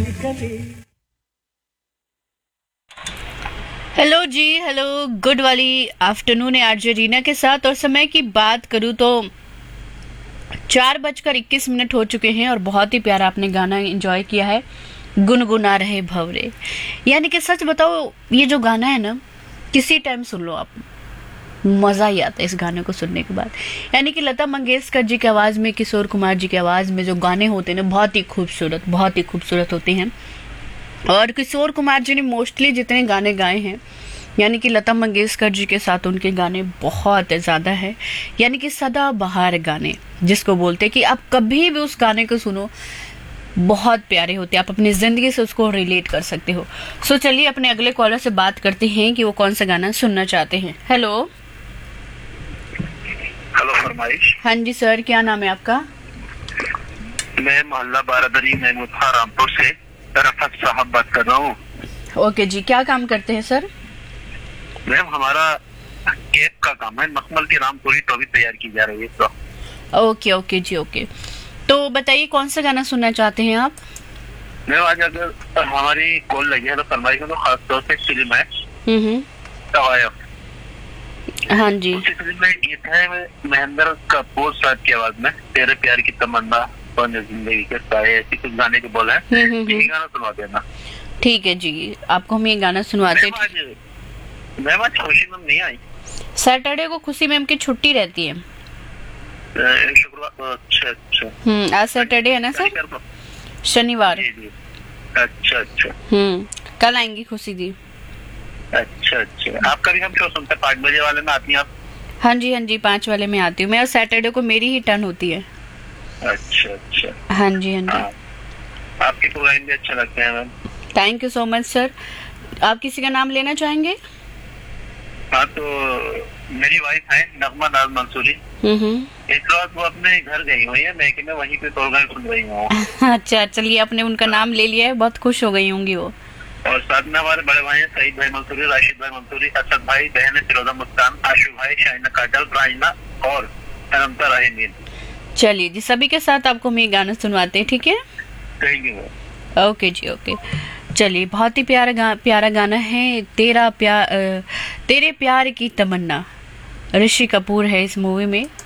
Hello जी, hello. Good वाली afternoon है RJ Reena के साथ। और समय की बात करूँ तो 4:21 हो चुके हैं और बहुत ही प्यारा आपने गाना एंजॉय किया है, गुनगुना रहे भंवरे। यानी कि सच बताओ, ये जो गाना है ना, किसी टाइम सुन लो आप, मजा ही आता है इस गाने को सुनने के बाद। यानी कि लता मंगेशकर जी की आवाज में, किशोर कुमार जी की आवाज में जो गाने होते हैं ना, बहुत ही खूबसूरत होते हैं। और किशोर कुमार जी ने मोस्टली जितने गाने गाए हैं, यानी कि लता मंगेशकर जी के साथ उनके गाने बहुत ज़्यादा है। यानी कि सदाबहार गाने जिसको बोलते हैं कि आप कभी भी उस गाने को सुनो, बहुत प्यारे होते हैं, आप अपनी ज़िंदगी से उसको रिलेट कर सकते हो। सो चलिए अपने अगले कॉलर से बात करते हैं कि वो कौन सा गाना सुनना चाहते हैं। हेलो। हेलो फरमाइश। हाँ जी सर, क्या नाम है आपका? मैं मोहल्ला बारादरी महमूद खां रामपुर से रफत साहब बात कर रहा हूँ। ओके जी, क्या काम करते हैं सर? मैम हमारा केक का काम है, मखमल की रामपुरी तो अभी तैयार की जा रही है। तो ओके ओके जी, ओके। तो बताइए कौन सा गाना सुनना चाहते हैं आप? मैम आज अगर हमारी कॉल लगी है तो फरमाइश में तो खास तौर से फिल्म है तवायफ। हाँ जी। उसी फिल्म में गीत है महेंद्र कपूर साहब की आवाज में, तेरे प्यार की तमन्ना कौन जिंदगी के साए, ऐसी कुछ गाने के बोल है। यही गाना सुनवा देना। ठीक है जी, आपको हम ये गाना सुनवाते हैं। मैम आज खुशी मैम नहीं आई। सैटरडे को खुशी मैम की छुट्टी रहती है। शुक्रवार? अच्छा। आज सैटरडे है ना सर? शनिवार। अच्छा। कल आएंगी खुशी दी। अच्छा। आपका भी हम शो सुनते 5 बजे वाले में आती हैं आप? हाँ जी, 5 वाले में आती हूँ मैं, और सैटरडे को मेरी ही टर्न होती है। अच्छा। हाँ जी। आपके प्रोग्राम भी अच्छा लगते हैं ma'am. Thank you so much sir. आप किसी का नाम लेना चाहेंगे? हाँ, तो मेरी वाइफ है नगमा नाज मंसूरी। इस वक्त वो अपने घर गई हुई है, मैं कि मैं वहीं पे प्रोग्राम सुन रही हूँ। अच्छा, चलिए आपने उनका नाम ले लिया है, बहुत खुश हो गई होंगी वो। और साथ में हमारे बड़े भाई हैं सईद भाई मंसूरी, राशिद भाई मंसूरी, असद भाई, बहन फिरोजा मुस्कान, आशु भाई, शाइना काजल, राइना और अनंता राहिमीन। चलिए जी, सभी के साथ आपको हम ये गाना सुनवाते हैं, ठीक है? Thank you. Okay ji, okay. चलिए, बहुत ही प्यारा गाना है, तेरे प्यार की तमन्ना। ऋषि कपूर है इस मूवी में,